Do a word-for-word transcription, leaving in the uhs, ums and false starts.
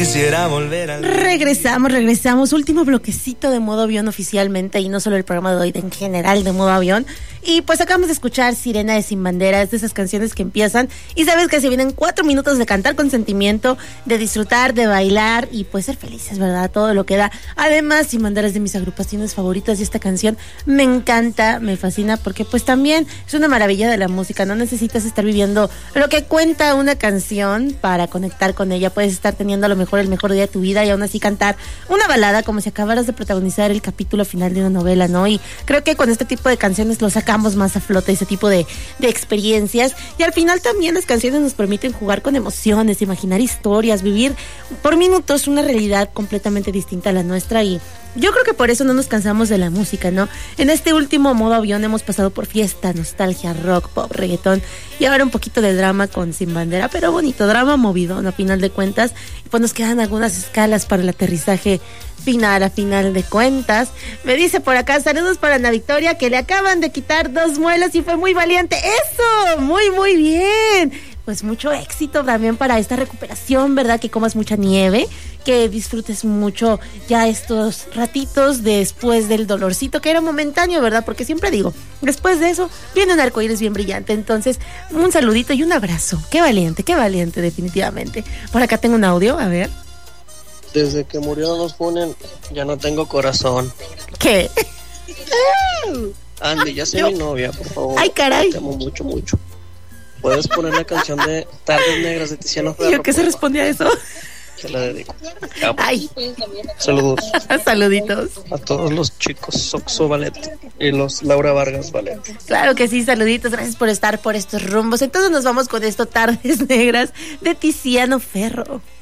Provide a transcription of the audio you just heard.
quisiera volver al... Regresamos, regresamos. Último bloquecito de Modo Avión oficialmente, y no solo el programa de hoy, de en general de Modo Avión. Y pues acabamos de escuchar Sirena de Sin Banderas, de esas canciones que empiezan y sabes que se vienen cuatro minutos de cantar con sentimiento, de disfrutar, de bailar y pues ser felices, ¿verdad? Todo lo que da. Además, Sin Banderas es de mis agrupaciones favoritas y esta canción me encanta, me fascina, porque pues también es una maravilla de la música. No necesitas estar viviendo lo que cuenta una canción para conectar con ella. Puedes estar teniendo a lo mejor el mejor día de tu vida y aún así cantar una balada como si acabaras de protagonizar el capítulo final de una novela, ¿no? Y creo que con este tipo de canciones lo sacamos más a flote, ese tipo de, de experiencias. Y al final también las canciones nos permiten jugar con emociones, imaginar historias, vivir por minutos una realidad completamente distinta a la nuestra. Y yo creo que por eso no nos cansamos de la música, ¿no? En este último Modo Avión hemos pasado por fiesta, nostalgia, rock, pop, reggaetón y ahora un poquito de drama con Sin Bandera, pero bonito, drama movidón a final de cuentas. Y pues nos quedan algunas escalas para el aterrizaje final, a final de cuentas. Me dice por acá, saludos para Ana Victoria, que le acaban de quitar dos muelas y fue muy valiente. ¡Eso! Muy, muy bien. Pues mucho éxito también para esta recuperación, ¿verdad? Que comas mucha nieve, que disfrutes mucho ya estos ratitos después del dolorcito, que era momentáneo, ¿verdad? Porque siempre digo, después de eso viene un arcoíris bien brillante. Entonces, un saludito y un abrazo. Qué valiente, qué valiente, definitivamente. Por acá tengo un audio, a ver. Desde que murió Nos Funen, ya no tengo corazón. ¿Qué? Andy, ya sé mi novia, por favor. Ay, caray. Te amo mucho, mucho. ¿Puedes poner la canción de Tardes Negras de Tiziano Ferro? ¿Yo qué se responde a eso? Te la dedico. Ay. Saludos. Saluditos. A todos los chicos Soxo Ballet y los Laura Vargas Ballet. Claro que sí, saluditos. Gracias por estar por estos rumbos. Entonces nos vamos con esto, Tardes Negras de Tiziano Ferro.